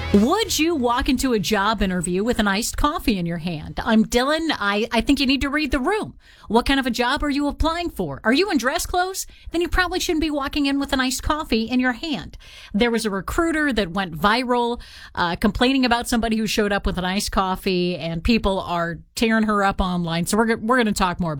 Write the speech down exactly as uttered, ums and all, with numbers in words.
Would you walk into a job interview with an iced coffee in your hand? I'm Dylan. I, I think you need to read the room. What kind of a job are you applying for? Are you in dress clothes? Then you probably shouldn't be walking in with an iced coffee in your hand. There was a recruiter that went viral uh, complaining about somebody who showed up with an iced coffee, and people are tearing her up online. So we're, we're going to talk more about